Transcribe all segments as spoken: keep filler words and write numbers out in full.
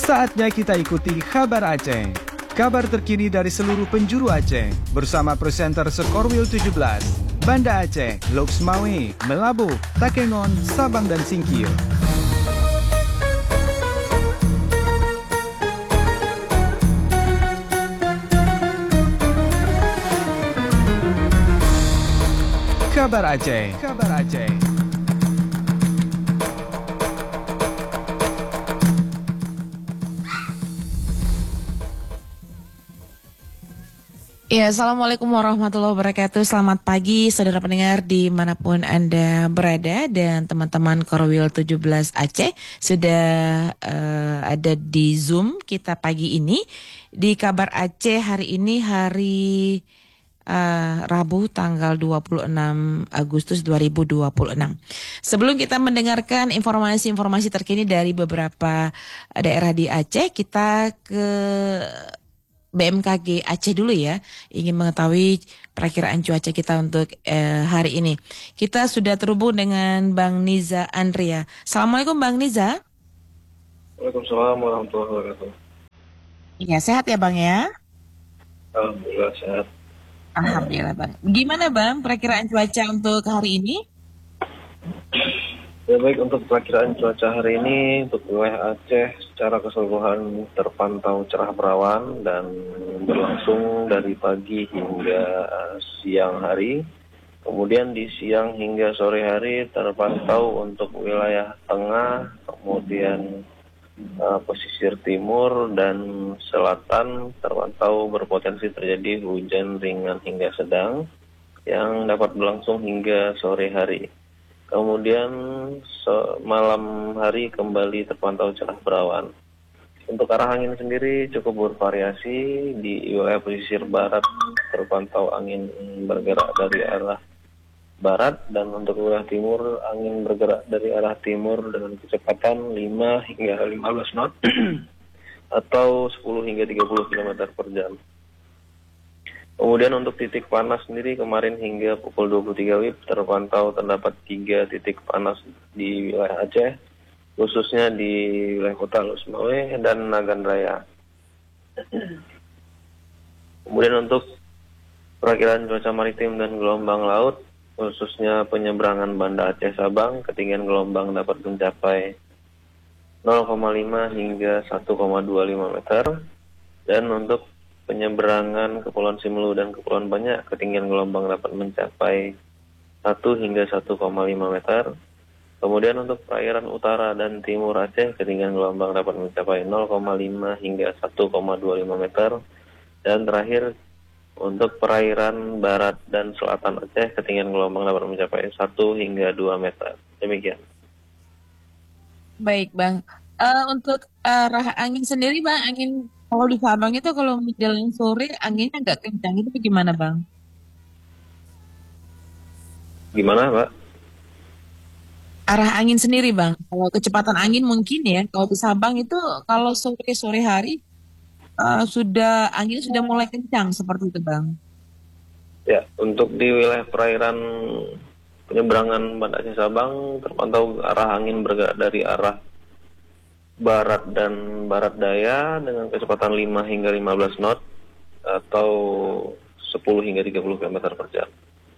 Saatnya kita ikuti Kabar Aceh. Kabar terkini dari seluruh penjuru Aceh bersama presenter Sekorwil tujuh belas, Banda Aceh, Loks Mawe, Melabu, Takengon, Sabang dan Singkil. Kabar Aceh. Kabar Aceh. Ya, Assalamualaikum warahmatullahi wabarakatuh. Selamat pagi saudara pendengar dimanapun Anda berada, dan teman-teman Korwil tujuh belas Aceh sudah uh, ada di Zoom kita pagi ini. Di Kabar Aceh hari ini hari uh, Rabu tanggal dua puluh enam Agustus dua ribu dua puluh enam. Sebelum kita mendengarkan informasi-informasi terkini dari beberapa daerah di Aceh, kita ke B M K G Aceh dulu ya, ingin mengetahui perakiraan cuaca kita untuk eh, hari ini. Kita sudah terhubung dengan Bang Niza Andrea. Assalamualaikum Bang Niza. Waalaikumsalam warahmatullahi wabarakatuh. Iya, sehat ya Bang ya? Alhamdulillah sehat. Alhamdulillah Bang. Gimana Bang perakiraan cuaca untuk hari ini? Ya baik, untuk perakiraan cuaca hari ini untuk wilayah Aceh secara keseluruhan terpantau cerah berawan dan berlangsung dari pagi hingga siang hari. Kemudian di siang hingga sore hari terpantau untuk wilayah tengah, kemudian uh, pesisir timur dan selatan terpantau berpotensi terjadi hujan ringan hingga sedang yang dapat berlangsung hingga sore hari. Kemudian so, malam hari kembali terpantau cerah berawan. Untuk arah angin sendiri cukup bervariasi. Di wilayah pesisir barat terpantau angin bergerak dari arah barat, dan untuk wilayah timur angin bergerak dari arah timur dengan kecepatan lima hingga lima belas knot atau sepuluh hingga tiga puluh kilometer per jam. Kemudian untuk titik panas sendiri kemarin hingga pukul dua puluh tiga W I B terpantau terdapat tiga titik panas di wilayah Aceh, khususnya di wilayah kota Loks Mawe dan Nagan Raya. Kemudian untuk perakiraan cuaca maritim dan gelombang laut, khususnya penyeberangan Banda Aceh Sabang, ketinggian gelombang dapat mencapai nol koma lima hingga satu koma dua lima meter, dan untuk penyeberangan Kepulauan Simelu dan Kepulauan Banyak, ketinggian gelombang dapat mencapai satu hingga satu koma lima meter. Kemudian untuk perairan utara dan timur Aceh, ketinggian gelombang dapat mencapai nol koma lima hingga satu koma dua lima meter. Dan terakhir untuk perairan barat dan selatan Aceh, ketinggian gelombang dapat mencapai satu hingga dua meter. Demikian. Baik Bang. Uh, untuk arah angin sendiri Bang, angin kalau di Sabang itu kalau menjelang sore anginnya agak kencang, itu gimana Bang? Gimana Pak? Arah angin sendiri Bang, kalau kecepatan angin mungkin ya, kalau di Sabang itu kalau sore-sore hari uh, sudah angin sudah mulai kencang seperti itu Bang. Ya, untuk di wilayah perairan penyeberangan Banda Aceh Sabang terpantau arah angin bergerak dari arah barat dan barat daya dengan kecepatan lima hingga lima belas knot atau sepuluh hingga tiga puluh kilometer per jam.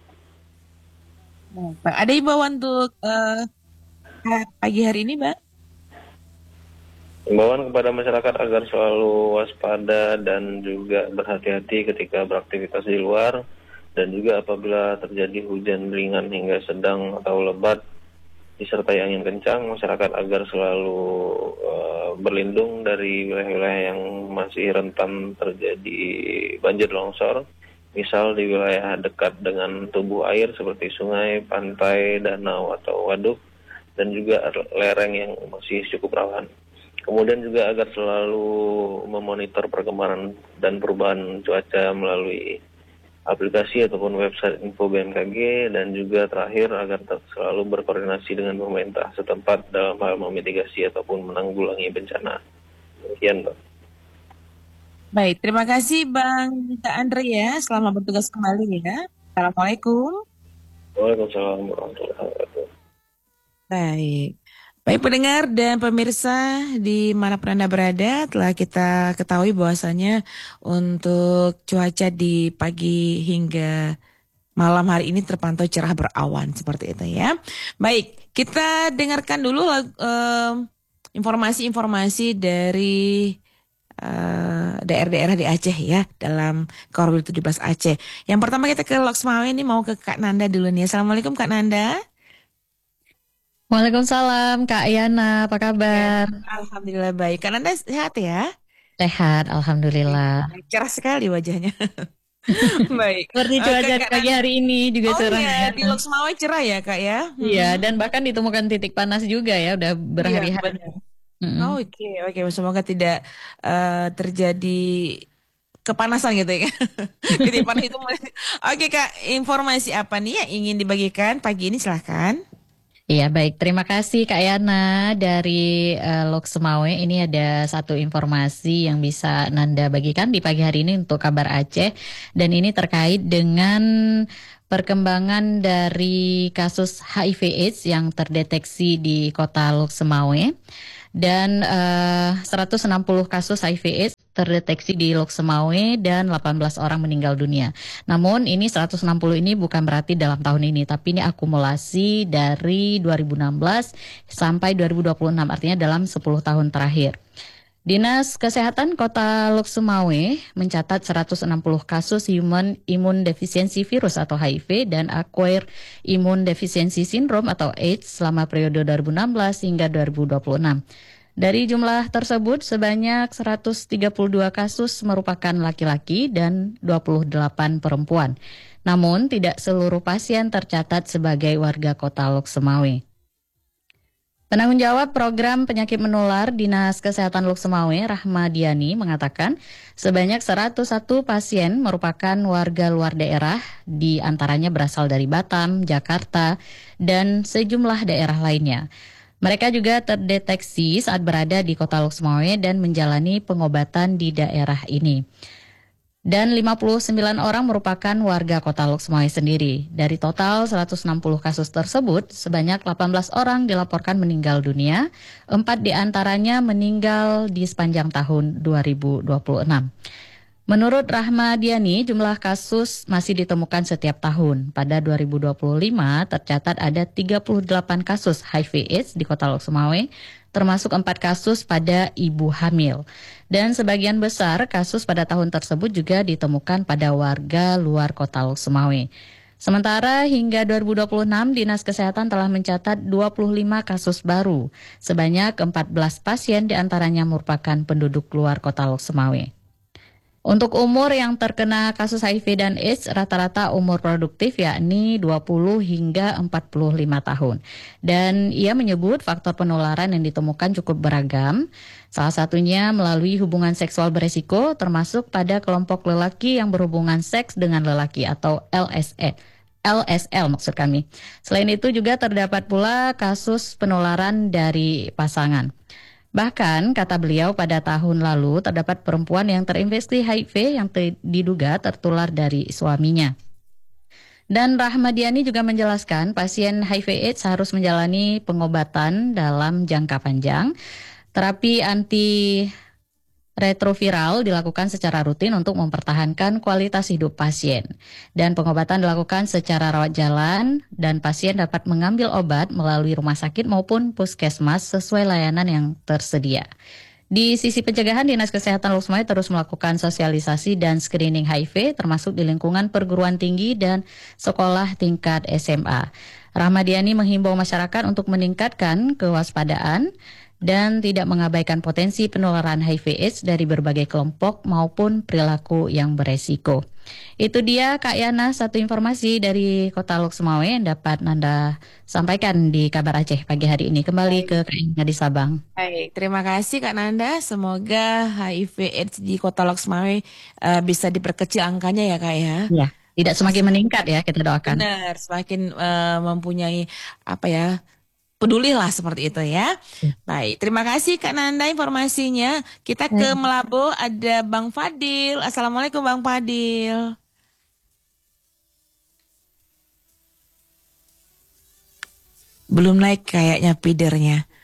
Bang, ada imbauan untuk uh, pagi hari ini, Mbak? Imbauan kepada masyarakat agar selalu waspada dan juga berhati-hati ketika beraktivitas di luar, dan juga apabila terjadi hujan ringan hingga sedang atau lebat disertai angin kencang, masyarakat agar selalu uh, berlindung dari wilayah-wilayah yang masih rentan terjadi banjir longsor, misal di wilayah dekat dengan tubuh air seperti sungai, pantai, danau atau waduk, dan juga lereng yang masih cukup rawan. Kemudian juga agar selalu memonitor perkembangan dan perubahan cuaca melalui aplikasi ataupun website info B M K G, dan juga terakhir agar selalu berkoordinasi dengan pemerintah setempat dalam hal memitigasi ataupun menanggulangi bencana. Demikian, Pak. Baik, terima kasih Bang Nita Andre ya. Selamat bertugas kembali ya. Assalamualaikum. Waalaikumsalam warahmatullahi wabarakatuh. Baik. Baik pendengar dan pemirsa dimanapun Anda berada, telah kita ketahui bahwasanya untuk cuaca di pagi hingga malam hari ini terpantau cerah berawan seperti itu ya. Baik, kita dengarkan dulu um, informasi-informasi dari uh, daerah-daerah di Aceh ya dalam Korwil tujuh belas Aceh. Yang pertama kita ke Loksmawe ini mau ke Kak Nanda dulu nih. Assalamualaikum Kak Nanda. Waalaikumsalam Kak Yana, apa kabar? Alhamdulillah baik. Kak Nanda sehat ya? Sehat, alhamdulillah. Cerah sekali wajahnya. Baik. Seperti Eh, cuaca Kak di pagi Nanda- hari ini juga Oh cerah iya, ya. di Loksmawe cerah ya Kak ya? Iya, dan bahkan ditemukan titik panas juga ya, udah berhari-hari. Iya, benar. Mm-mm. Oh, Oke, oke. Semoga tidak eh, terjadi kepanasan gitu ya. Ketipan itu. Oke Kak, informasi apa nih yang ingin dibagikan pagi ini silahkan. Iya, baik. Terima kasih Kak Yana dari eh, Lok Semawe. Ini ada satu informasi yang bisa Nanda bagikan di pagi hari ini untuk kabar Aceh. Dan ini terkait dengan perkembangan dari kasus H I V AIDS yang terdeteksi di kota Lok Semawe. Dan eh, seratus enam puluh kasus H I V AIDS terdeteksi di Lok Semawe dan delapan belas orang meninggal dunia. Namun ini seratus enam puluh ini bukan berarti dalam tahun ini, tapi ini akumulasi dari dua ribu enam belas sampai dua ribu dua puluh enam, artinya dalam sepuluh tahun terakhir. Dinas Kesehatan Kota Lok Semawe mencatat seratus enam puluh kasus Human Immune Deficiency Virus atau H I V dan Acquired Immune Deficiency Syndrome atau AIDS selama periode dua ribu enam belas hingga dua ribu dua puluh enam. Dari jumlah tersebut, sebanyak seratus tiga puluh dua kasus merupakan laki-laki dan dua puluh delapan perempuan. Namun, tidak seluruh pasien tercatat sebagai warga kota Lok Semawe. Penanggung jawab program penyakit menular Dinas Kesehatan Lok Semawe, Rahmadiani, mengatakan sebanyak seratus satu pasien merupakan warga luar daerah, di antaranya berasal dari Batam, Jakarta, dan sejumlah daerah lainnya. Mereka juga terdeteksi saat berada di kota Lok Semawe dan menjalani pengobatan di daerah ini. Dan lima puluh sembilan orang merupakan warga kota Lok Semawe sendiri. Dari total seratus enam puluh kasus tersebut, sebanyak delapan belas orang dilaporkan meninggal dunia, empat diantaranya meninggal di sepanjang tahun dua ribu dua puluh enam. Menurut Rahmadiani, jumlah kasus masih ditemukan setiap tahun. Pada dua ribu dua puluh lima tercatat ada tiga puluh delapan kasus H I V AIDS di kota Lok Semawe, termasuk empat kasus pada ibu hamil. Dan sebagian besar kasus pada tahun tersebut juga ditemukan pada warga luar kota Lok Semawe. Sementara hingga dua ribu dua puluh enam, Dinas Kesehatan telah mencatat dua puluh lima kasus baru. Sebanyak empat belas pasien diantaranya merupakan penduduk luar kota Lok Semawe. Untuk umur yang terkena kasus H I V dan AIDS rata-rata umur produktif yakni dua puluh hingga empat puluh lima tahun. Dan ia menyebut faktor penularan yang ditemukan cukup beragam. Salah satunya melalui hubungan seksual beresiko termasuk pada kelompok lelaki yang berhubungan seks dengan lelaki atau L S E. L S L maksud kami. Selain itu juga terdapat pula kasus penularan dari pasangan. Bahkan, kata beliau, pada tahun lalu terdapat perempuan yang terinfeksi H I V yang te- diduga tertular dari suaminya. Dan Rahmadiani juga menjelaskan pasien H I V AIDS harus menjalani pengobatan dalam jangka panjang. Terapi anti retroviral dilakukan secara rutin untuk mempertahankan kualitas hidup pasien. Dan pengobatan dilakukan secara rawat jalan dan pasien dapat mengambil obat melalui rumah sakit maupun puskesmas sesuai layanan yang tersedia. Di sisi pencegahan, Dinas Kesehatan Lok Semawe terus melakukan sosialisasi dan screening H I V termasuk di lingkungan perguruan tinggi dan sekolah tingkat S M A. Rahmadiani menghimbau masyarakat untuk meningkatkan kewaspadaan dan tidak mengabaikan potensi penularan H I V AIDS dari berbagai kelompok maupun perilaku yang beresiko. Itu dia Kak Yana, satu informasi dari Kota Lok Semawe yang dapat Nanda sampaikan di Kabar Aceh pagi hari ini. Kembali ke Kak Ina di Sabang. Baik, terima kasih Kak Nanda. Semoga H I V AIDS di Kota Lok Semawe uh, bisa diperkecil angkanya ya Kak ya. Ya, tidak semakin meningkat ya, kita doakan. Benar, semakin uh, mempunyai apa ya, pedulilah seperti itu ya. Baik, terima kasih Kak Nanda informasinya. Kita ke Melabo, ada Bang Fadil. Assalamualaikum Bang Fadil. Belum naik kayaknya feedernya.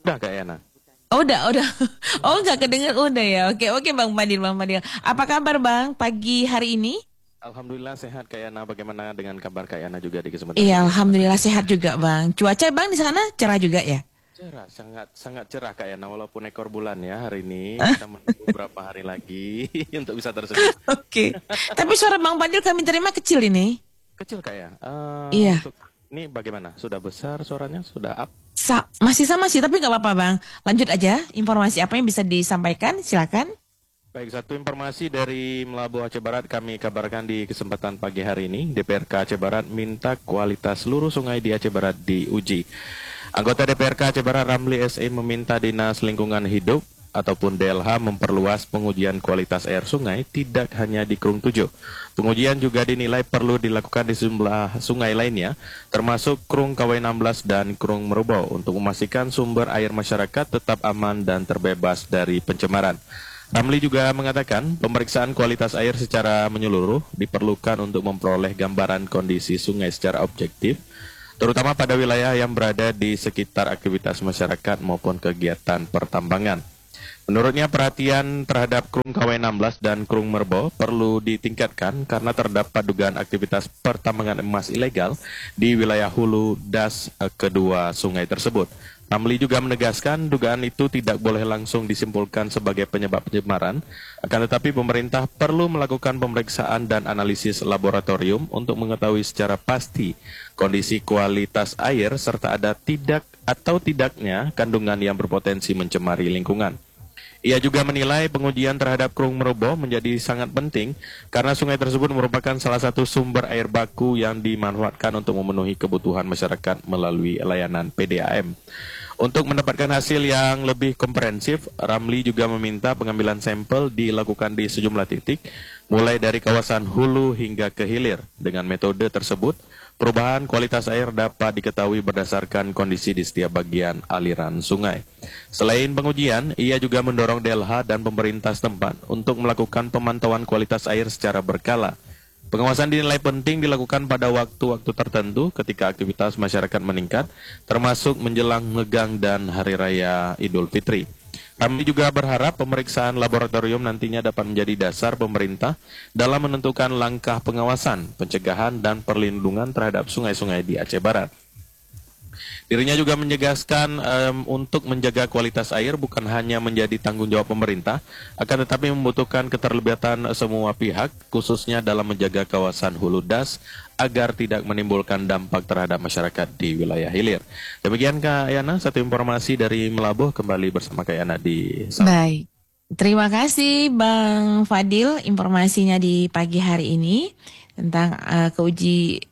Udah Kak Yana. Oh, udah, udah. Oh, nggak kedengar udah ya. Oke, oke Bang Fadil, Bang Fadil. Apa kabar Bang pagi hari ini? Alhamdulillah sehat Kak Yana. Bagaimana dengan kabar Kak Yana juga di kesempatan Iya, ini? alhamdulillah sehat juga Bang. Cuaca Bang di sana cerah juga ya? Cerah, sangat sangat cerah Kak Yana. Walaupun ekor bulan ya hari ini. Kita menunggu beberapa hari lagi untuk bisa tersenyum. Oke. Tapi suara Bang Fadil kami terima kecil ini. Kecil Kak ya? Uh, Iya. Untuk, ini bagaimana? Sudah besar suaranya? Sudah up? Sa masih sama sih, tapi nggak apa-apa Bang. Lanjut aja, informasi apa yang bisa disampaikan, silakan. Baik, satu informasi dari Melabu Aceh Barat kami kabarkan di kesempatan pagi hari ini. D P R K Aceh Barat minta kualitas seluruh sungai di Aceh Barat diuji. Anggota D P R K Aceh Barat Ramli S E meminta Dinas Lingkungan Hidup ataupun D L H memperluas pengujian kualitas air sungai tidak hanya di Krung tujuh. Pengujian juga dinilai perlu dilakukan di sejumlah sungai lainnya, termasuk Krung K W enam belas dan Krung Merubo untuk memastikan sumber air masyarakat tetap aman dan terbebas dari pencemaran. Ramli juga mengatakan pemeriksaan kualitas air secara menyeluruh diperlukan untuk memperoleh gambaran kondisi sungai secara objektif, terutama pada wilayah yang berada di sekitar aktivitas masyarakat maupun kegiatan pertambangan. Menurutnya perhatian terhadap Krung K W enam belas dan Krung Merubo perlu ditingkatkan karena terdapat dugaan aktivitas pertambangan emas ilegal di wilayah hulu das kedua sungai tersebut. Ramli juga menegaskan dugaan itu tidak boleh langsung disimpulkan sebagai penyebab pencemaran, akan tetapi pemerintah perlu melakukan pemeriksaan dan analisis laboratorium untuk mengetahui secara pasti kondisi kualitas air serta ada tidak atau tidaknya kandungan yang berpotensi mencemari lingkungan. Ia juga menilai pengujian terhadap Krung Merubo menjadi sangat penting karena sungai tersebut merupakan salah satu sumber air baku yang dimanfaatkan untuk memenuhi kebutuhan masyarakat melalui layanan P D A M. Untuk mendapatkan hasil yang lebih komprehensif, Ramli juga meminta pengambilan sampel dilakukan di sejumlah titik, mulai dari kawasan hulu hingga ke hilir. Dengan metode tersebut, perubahan kualitas air dapat diketahui berdasarkan kondisi di setiap bagian aliran sungai. Selain pengujian, ia juga mendorong D L H dan pemerintah setempat untuk melakukan pemantauan kualitas air secara berkala. Pengawasan dinilai penting dilakukan pada waktu-waktu tertentu ketika aktivitas masyarakat meningkat, termasuk menjelang ngegang dan Hari Raya Idul Fitri. Kami juga berharap pemeriksaan laboratorium nantinya dapat menjadi dasar pemerintah dalam menentukan langkah pengawasan, pencegahan, dan perlindungan terhadap sungai-sungai di Aceh Barat. Dirinya juga menegaskan um, untuk menjaga kualitas air bukan hanya menjadi tanggung jawab pemerintah, akan tetapi membutuhkan keterlibatan semua pihak, khususnya dalam menjaga kawasan hulu das, agar tidak menimbulkan dampak terhadap masyarakat di wilayah hilir. Demikian Kak Yana, satu informasi dari Melabuh, kembali bersama Kak Yana di Sabtu. Baik, terima kasih Bang Fadil informasinya di pagi hari ini tentang uh, keuji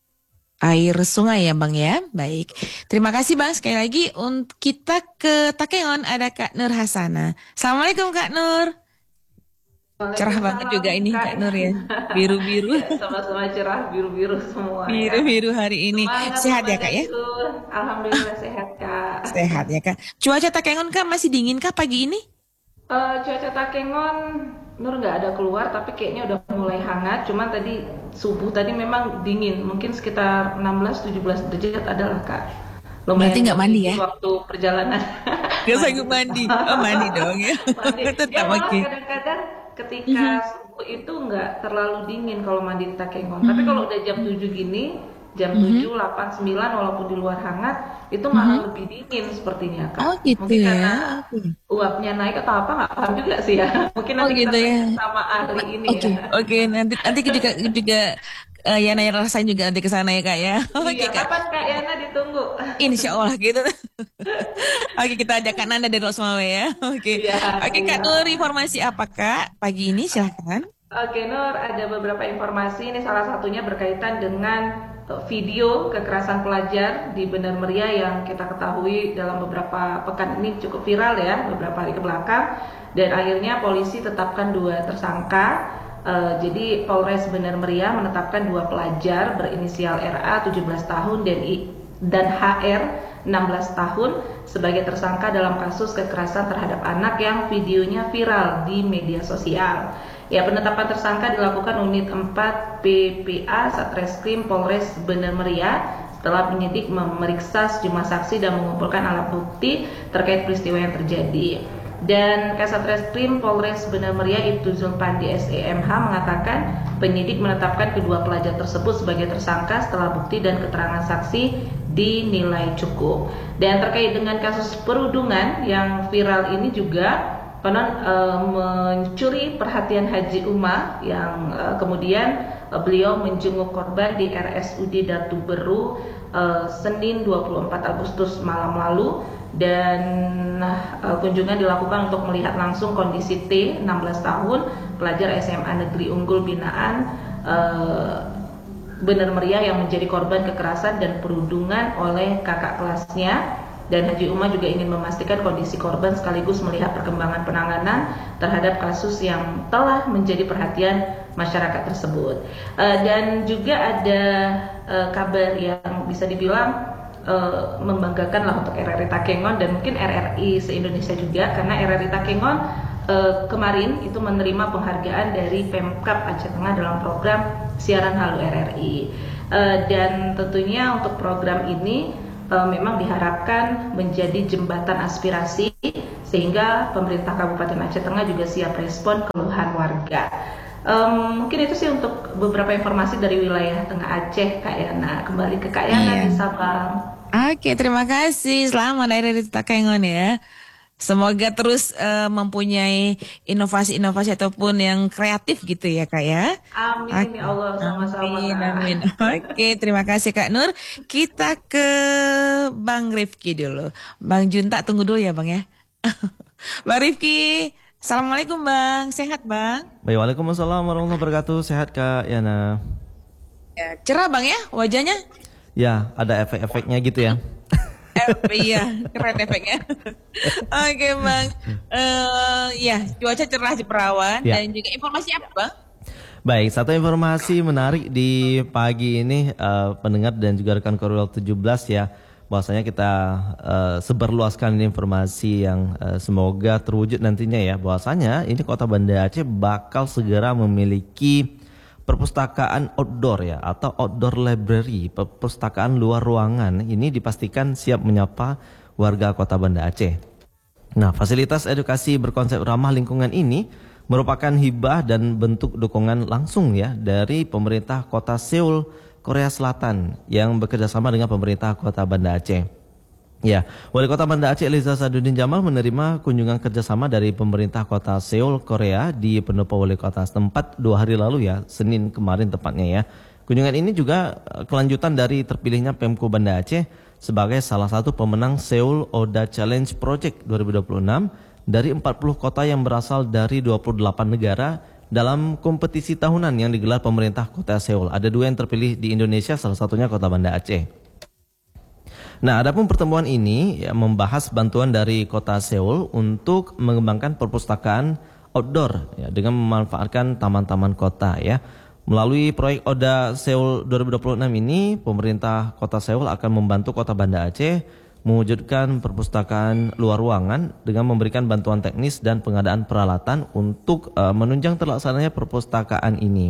air sungai ya Bang ya. Baik, terima kasih Bang. Sekali lagi untuk kita ke Takengon ada Kak Nur Hasana. Assalamualaikum Kak Nur. Cerah banget juga ini Kak, Kak Nur ya. Biru-biru. Ya, sama-sama cerah, biru-biru semua. Biru-biru ya. Hari ini. Semangat, sehat ya Kak ya? Alhamdulillah sehat Kak. Sehat ya Kak. Cuaca Takengon Kak masih dingin Kak pagi ini? Uh, cuaca Takengon, Nur nggak ada keluar tapi kayaknya udah mulai hangat. Cuman tadi subuh tadi memang dingin, mungkin sekitar enam belas tujuh belas derajat adalah Kak. Lumayan. Berarti nggak mandi ya? Waktu perjalanan. Gak sanggup mandi. Oh mandi dong ya. Mandi. Tetap Ya, oke. Kadang-kadang ketika mm-hmm. subuh itu nggak terlalu dingin kalau mandi di Takengon. Mm-hmm. Tapi kalau udah jam tujuh gini, jam mm-hmm. tujuh, delapan, sembilan walaupun di luar hangat, itu malah mm-hmm. lebih dingin sepertinya Kak. Oh gitu. Mungkin ya. karena Okay. uapnya naik atau apa nggak paham juga sih ya. Mungkin nanti oh, gitu kita ya. sama ahli ini okay. ya. Oke, okay. nanti nanti juga juga uh, Yana yang rasain juga nanti ke sana ya Kak ya. Oke Iya, Kak. kapan Kak Yana ditunggu? Insya Allah gitu. Oke, kita ajak Kak Nanda dari Rosmawe ya. Oke. Ya, Oke Kak Nur, informasi apa Kak pagi ini silahkan. Oke Nur, ada beberapa informasi. Ini salah satunya berkaitan dengan video kekerasan pelajar di Bener Meriah yang kita ketahui dalam beberapa pekan ini cukup viral ya, beberapa hari ke belakang. Dan akhirnya polisi tetapkan dua tersangka. Uh, jadi Polres Bener Meriah menetapkan dua pelajar berinisial R A tujuh belas tahun dan I, dan H R enam belas tahun sebagai tersangka dalam kasus kekerasan terhadap anak yang videonya viral di media sosial. Ya, penetapan tersangka dilakukan unit empat P P A Satreskrim Polres Bener Meriah setelah penyidik memeriksa sejumlah saksi dan mengumpulkan alat bukti terkait peristiwa yang terjadi. Dan Kasat Reskrim Polres Bener Meriah Ibtu Zulpandi S E M H mengatakan penyidik menetapkan kedua pelajar tersebut sebagai tersangka setelah bukti dan keterangan saksi dinilai cukup. Dan terkait dengan kasus perundungan yang viral ini juga konon e, mencuri perhatian Haji Uma yang e, kemudian e, beliau menjenguk korban di R S U D Datu Beru e, Senin dua puluh empat Agustus malam lalu. Dan uh, kunjungan dilakukan untuk melihat langsung kondisi T, enam belas tahun, pelajar S M A Negeri Unggul binaan uh, Bener Meriah yang menjadi korban kekerasan dan perundungan oleh kakak kelasnya. Dan Haji Uma juga ingin memastikan kondisi korban sekaligus melihat perkembangan penanganan terhadap kasus yang telah menjadi perhatian masyarakat tersebut. Uh, dan juga ada uh, kabar yang bisa dibilang Uh, membanggakan lah untuk R R I Takengon dan mungkin R R I se-Indonesia juga, karena R R I Takengon uh, kemarin itu menerima penghargaan dari Pemkab Aceh Tengah dalam program siaran Halo R R I. Uh, dan tentunya untuk program ini uh, memang diharapkan menjadi jembatan aspirasi sehingga pemerintah Kabupaten Aceh Tengah juga siap respon keluhan warga. Um, mungkin itu sih untuk beberapa informasi dari wilayah Tengah Aceh, Kak Yana. Kembali ke Kak Yana di Sabang. Oke, terima kasih. Selamat dari Takengon ya. Semoga terus uh, mempunyai inovasi-inovasi ataupun yang kreatif gitu ya Kak ya. Amin ya Allah, sama-sama. Amin, amin. Oke, terima kasih Kak Nur. Kita ke Bang Rifki dulu. Bang Junta tunggu dulu ya Bang ya. Bang Rifki, Assalamualaikum Bang, sehat Bang? Baik, waalaikumsalam warahmatullahi wabarakatuh. Sehat Kak Yana. Ya, cerah Bang ya wajahnya? Ya, ada efek-efeknya gitu ya. Iya, keren efeknya. Oke Bang, uh, ya cuaca cerah di Perawan ya. Dan juga informasi apa Bang? Baik, satu informasi menarik di pagi ini uh, pendengar dan juga rekan Korwil tujuh belas ya. Bahwasanya kita uh, sebarluaskan ini informasi yang uh, semoga terwujud nantinya ya. Bahwasanya ini Kota Banda Aceh bakal segera memiliki perpustakaan outdoor ya, atau outdoor library, perpustakaan luar ruangan. Ini dipastikan siap menyapa warga Kota Banda Aceh. Nah, fasilitas edukasi berkonsep ramah lingkungan ini merupakan hibah dan bentuk dukungan langsung ya dari pemerintah Kota Seoul, Korea Selatan yang bekerjasama dengan pemerintah Kota Banda Aceh. Ya, Wali Kota Banda Aceh Eliza Sadudin Jamal menerima kunjungan kerjasama dari pemerintah Kota Seoul, Korea di pendopo Wali Kota setempat dua hari lalu ya, Senin kemarin tepatnya ya. Kunjungan ini juga kelanjutan dari terpilihnya Pemko Banda Aceh sebagai salah satu pemenang Seoul Oda Challenge Project dua ribu dua puluh enam dari empat puluh kota yang berasal dari dua puluh delapan negara dalam kompetisi tahunan yang digelar pemerintah Kota Seoul. Ada dua yang terpilih di Indonesia, salah satunya Kota Banda Aceh. Nah, adapun pertemuan ini ya, membahas bantuan dari Kota Seoul untuk mengembangkan perpustakaan outdoor ya, dengan memanfaatkan taman-taman kota ya. Melalui proyek Oda Seoul dua ribu dua puluh enam ini, pemerintah Kota Seoul akan membantu Kota Banda Aceh mewujudkan perpustakaan luar ruangan dengan memberikan bantuan teknis dan pengadaan peralatan untuk uh, menunjang terlaksananya perpustakaan ini.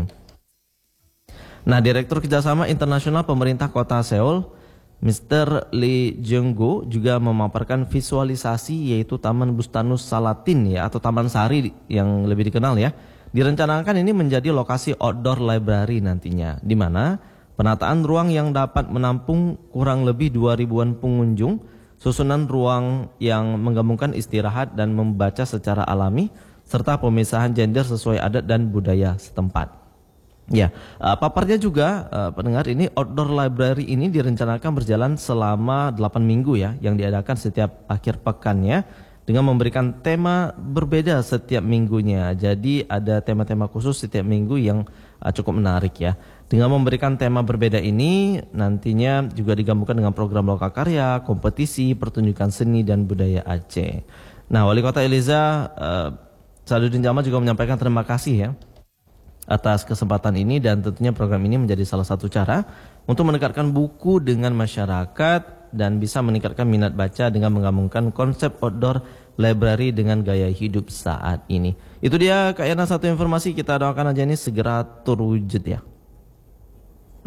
Nah, Direktur Kerjasama Internasional Pemerintah Kota Seoul, Mister Lee Jeong-go juga memaparkan visualisasi yaitu Taman Bustanus Salatin ya, atau Taman Sari yang lebih dikenal ya. Direncanakan ini menjadi lokasi outdoor library nantinya, di mana penataan ruang yang dapat menampung kurang lebih dua ribuan pengunjung, susunan ruang yang menggabungkan istirahat dan membaca secara alami, serta pemisahan gender sesuai adat dan budaya setempat. Ya, uh, paparnya juga uh, pendengar ini outdoor library ini direncanakan berjalan selama delapan minggu ya, yang diadakan setiap akhir pekannya dengan memberikan tema berbeda setiap minggunya. Jadi ada tema-tema khusus setiap minggu yang uh, cukup menarik ya. Dengan memberikan tema berbeda ini nantinya juga digabungkan dengan program lokal karya, kompetisi, pertunjukan seni dan budaya Aceh. Nah, Wali Kota Eliza uh, Sadudin Jamal juga menyampaikan terima kasih ya atas kesempatan ini, dan tentunya program ini menjadi salah satu cara untuk mendekatkan buku dengan masyarakat dan bisa meningkatkan minat baca dengan menggabungkan konsep outdoor library dengan gaya hidup saat ini. Itu dia Kak Yana satu informasi, kita doakan aja ini segera terwujud ya.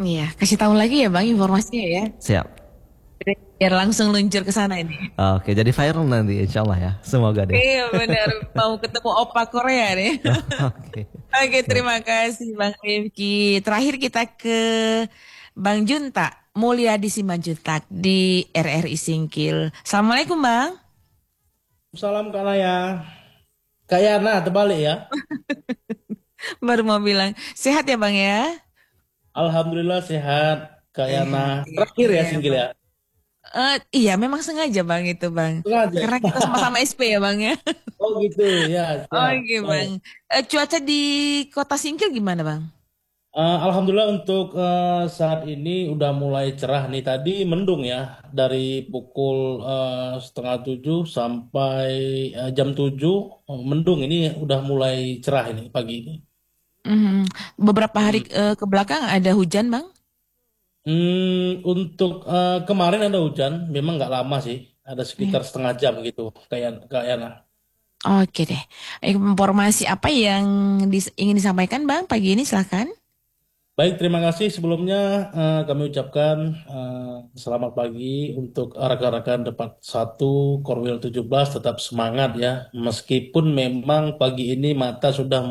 Iya, kasih tahu lagi ya Bang informasinya ya. Siap. Biar langsung luncur ke sana ini. Oke, jadi viral nanti insya Allah ya. Semoga deh. Iya benar, mau ketemu opa Korea deh. Oke. Oke, terima kasih Bang Rifki. Terakhir kita ke Bang Junta, Mulyadi Simanjuntak di R R I Singkil. Assalamualaikum Bang. Salam Kak Naya. Kak Yana terbalik ya. Baru mau bilang, sehat ya Bang ya? Alhamdulillah sehat Kak Yana. Terakhir ya Iya, singgil ya. Eh, iya memang sengaja Bang itu Bang. Sengaja. Karena kita sama-sama S P ya Bang ya. Oh gitu ya. siap. Oke Bang. Eh, cuaca di kota Singkil gimana Bang? Eh, Alhamdulillah untuk eh, saat ini udah mulai cerah nih. Tadi mendung ya dari pukul eh, setengah tujuh sampai eh, jam tujuh oh, mendung. Ini udah mulai cerah ini pagi ini. Mhm. Beberapa hari eh, ke belakang ada hujan Bang? Hmm, untuk eh, kemarin ada hujan, memang nggak lama sih, ada sekitar setengah jam gitu, kayak Kak Yana. Oke deh. Informasi apa yang dis- ingin disampaikan Bang pagi ini silahkan. Baik, terima kasih sebelumnya eh, kami ucapkan eh, selamat pagi untuk rekan-rekan Depak satu Korwil tujuh belas tetap semangat ya, meskipun memang pagi ini mata sudah